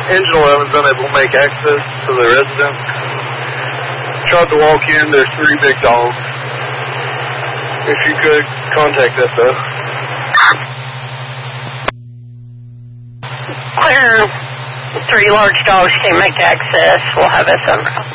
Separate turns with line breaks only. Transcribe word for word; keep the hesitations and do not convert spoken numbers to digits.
Engine eleven's unable to make access to the residence. Tried to walk in, there's three big dogs. If you could, contact us though.
Clear. Three large dogs can't make access. We'll have us on route.